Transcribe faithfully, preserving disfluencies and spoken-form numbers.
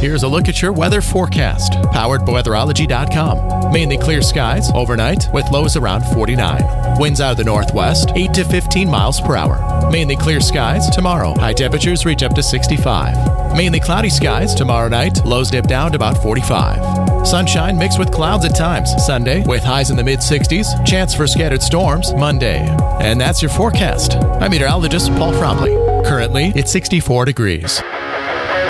Here's a look at your weather forecast, powered by weatherology dot com. Mainly clear skies overnight with lows around forty-nine. Winds out of the northwest, eight to fifteen miles per hour. Mainly clear skies tomorrow. High temperatures reach up to sixty-five. Mainly cloudy skies tomorrow night. Lows dip down to about forty-five. Sunshine mixed with clouds at times Sunday with highs in the mid sixties. Chance for scattered storms Monday. And that's your forecast. I'm meteorologist Paul Fromley. Currently, it's sixty-four degrees.